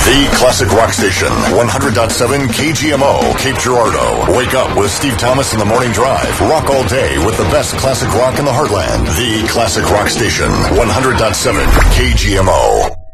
The classic rock station, 100.7 KGMO, Cape Girardeau. Wake up with Steve Thomas in the morning drive. Rock all day with the best classic rock in the heartland. The classic rock station, 100.7 KGMO.